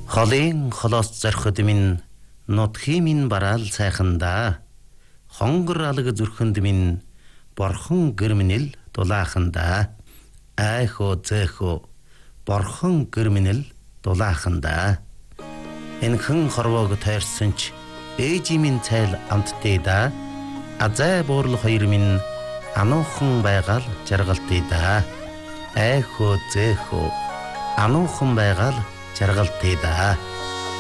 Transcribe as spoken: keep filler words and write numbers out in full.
Холын холоос зорход минь нутхи минь бараал сайхандаа хонгор алга зүрхэнд минь борхон гэрмэнэл дулаахандаа айхо зэхо борхон гэрмэнэл дулаахандаа энхэн хорвоог тайрсан ч ээжи минь цайл амттээ да азай буурлах хоёр минь ануухан байгаал жаргалтээ да айхо зэхо ануухан байгаал жаргалтээ да